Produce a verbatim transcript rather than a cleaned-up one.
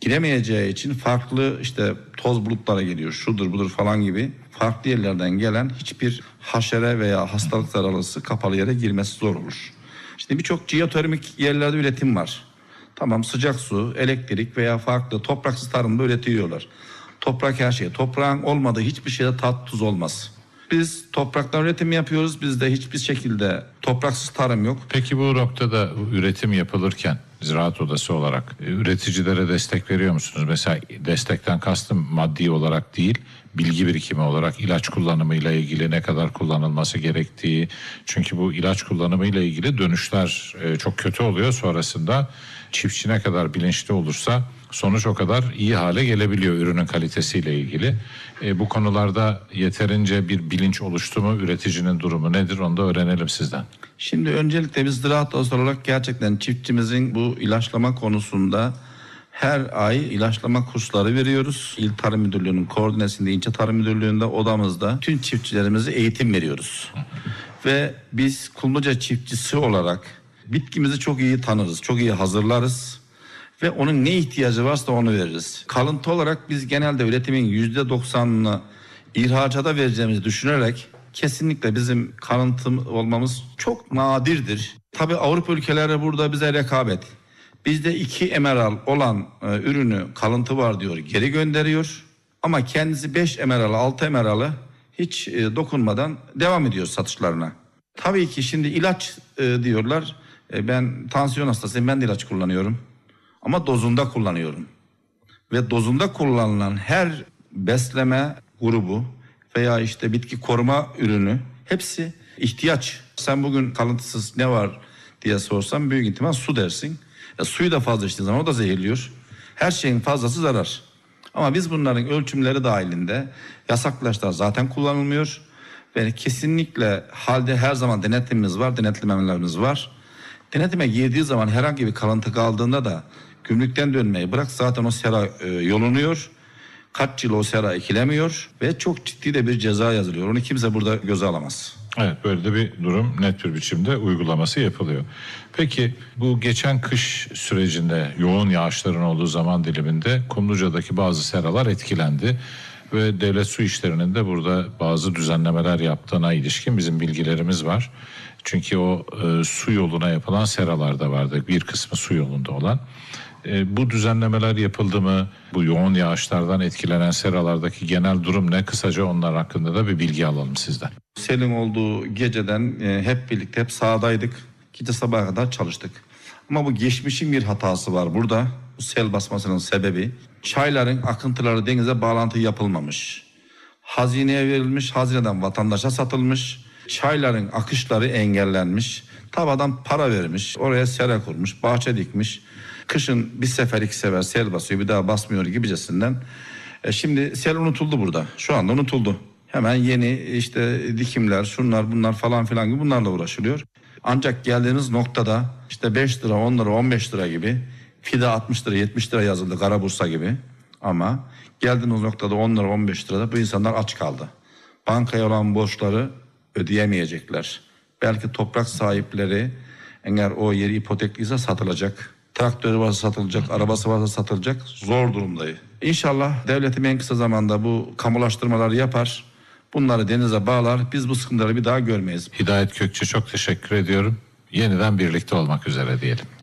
giremeyeceği için farklı işte toz bulutlara geliyor, şudur budur falan gibi farklı yerlerden gelen hiçbir haşere veya hastalık zararlısı kapalı yere girmesi zor olur. Şimdi birçok jeotermik yerlerde üretim var. Tamam, sıcak su, elektrik veya farklı topraksız tarımda üretiyorlar. Toprak her şey. Toprağın olmadığı hiçbir şeyde tat tuz olmaz. Biz topraktan üretim yapıyoruz. Bizde hiçbir şekilde topraksız tarım yok. Peki bu noktada üretim yapılırken Ziraat Odası olarak üreticilere destek veriyor musunuz? Mesela destekten kastım maddi olarak değil, bilgi birikimi olarak ilaç kullanımıyla ilgili ne kadar kullanılması gerektiği. Çünkü bu ilaç kullanımıyla ilgili dönüşler çok kötü oluyor sonrasında. Çiftçi ne kadar bilinçli olursa sonuç o kadar iyi hale gelebiliyor ürünün kalitesiyle ilgili. E, bu konularda yeterince bir bilinç oluştu mu? Üreticinin durumu nedir? Onu da öğrenelim sizden. Şimdi öncelikle biz Ziraat Odası olarak gerçekten çiftçimizin bu ilaçlama konusunda her ay ilaçlama kursları veriyoruz. İl Tarım Müdürlüğü'nün koordinesinde, ilçe Tarım Müdürlüğü'nde, odamızda tüm çiftçilerimize eğitim veriyoruz. Ve biz Kumluca çiftçisi olarak bitkimizi çok iyi tanırız, çok iyi hazırlarız. Ve onun ne ihtiyacı varsa onu veririz. Kalıntı olarak biz genelde üretimin yüzde doksanını ihracata vereceğimizi düşünerek kesinlikle bizim kalıntı olmamız çok nadirdir. Tabii Avrupa ülkeleri burada bize rekabet. Bizde iki emeral olan e, ürünü kalıntı var diyor, geri gönderiyor. Ama kendisi beş emeralı, altı emeralı hiç e, dokunmadan devam ediyor satışlarına. Tabii ki şimdi ilaç e, diyorlar. E, ben tansiyon hastasıyım, ben de ilaç kullanıyorum. Ama dozunda kullanıyorum. Ve dozunda kullanılan her besleme grubu veya işte bitki koruma ürünü hepsi ihtiyaç. Sen bugün kalıntısız ne var diye sorsam büyük ihtimal su dersin. E, suyu da fazla içtiğin zaman o da zehirliyor. Her şeyin fazlası zarar. Ama biz bunların ölçümleri dahilinde yasaklı ilaçlar zaten kullanılmıyor. Ve kesinlikle halde her zaman denetimimiz var, denetlemelerimiz var. Denetime girdiği zaman herhangi bir kalıntı kaldığında da gümrükten dönmeyi bırak, zaten o sera e, yolunuyor. Kaç yıl o sera ekilemiyor ve çok ciddi de bir ceza yazılıyor. Onu kimse burada göze alamaz. Evet, böyle de bir durum net bir biçimde uygulaması yapılıyor. Peki bu geçen kış sürecinde yoğun yağışların olduğu zaman diliminde Kumluca'daki bazı seralar etkilendi. Ve devlet su işlerinin de burada bazı düzenlemeler yaptığına ilişkin bizim bilgilerimiz var. Çünkü o e, su yoluna yapılan seralar da vardı. Bir kısmı su yolunda olan. E, bu düzenlemeler yapıldı mı? Bu yoğun yağışlardan etkilenen seralardaki genel durum ne? Kısaca onlar hakkında da bir bilgi alalım sizden. Selin olduğu geceden e, hep birlikte hep sahadaydık. Gece sabaha kadar çalıştık. Ama bu geçmişin bir hatası var burada. Bu sel basmasının sebebi çayların akıntıları denize bağlantı yapılmamış. Hazineye verilmiş, hazineden vatandaşa satılmış. Çayların akışları engellenmiş. Tabi adam para vermiş, oraya sera kurmuş, bahçe dikmiş. Kışın bir sefer iki sefer sel basıyor, bir daha basmıyor gibicesinden. E şimdi sel unutuldu burada. Şu anda unutuldu. Hemen yeni işte dikimler, şunlar bunlar falan filan gibi bunlarla uğraşılıyor. Ancak geldiğiniz noktada işte beş lira, on lira, on beş lira gibi fide altmış lira, yetmiş lira yazıldı Karabursa gibi. Ama geldiğiniz noktada on lira, on beş lirada bu insanlar aç kaldı. Bankaya olan borçları ödeyemeyecekler. Belki toprak sahipleri eğer o yeri ipotekliyse satılacak. Traktörü varsa satılacak, arabası varsa satılacak. Zor durumdayız. İnşallah devletim en kısa zamanda bu kamulaştırmaları yapar. Bunları denize bağlar. Biz bu sıkıntıları bir daha görmeyiz. Hidayet Kökçe, çok teşekkür ediyorum. Yeniden birlikte olmak üzere diyelim.